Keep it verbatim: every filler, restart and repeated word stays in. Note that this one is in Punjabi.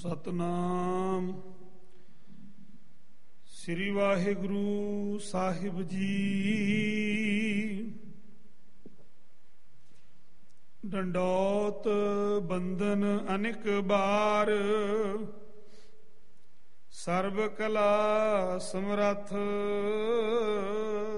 ਸਤਨਾਮ ਸ੍ਰੀ ਵਾਹਿਗੁਰੂ ਸਾਹਿਬ ਜੀ। ਡੰਡੌਤ ਬੰਦਨ ਅਨੇਕ ਬਾਰ, ਸਰਬ ਕਲਾ ਸਮਰੱਥ